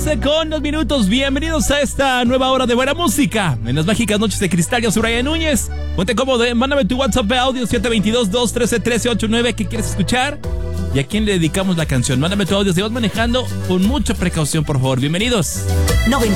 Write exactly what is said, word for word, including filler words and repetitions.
once con dos minutos. Bienvenidos a esta nueva hora de buena música. En las mágicas noches de cristal, yo soy Brian Núñez. Ponte cómodo, mándame tu WhatsApp de audio siete dos dos, dos uno tres, uno tres ocho nueve. ¿Qué quieres escuchar? ¿Y a quién le dedicamos la canción? Mándame tu audio si vas manejando con mucha precaución, por favor. Bienvenidos.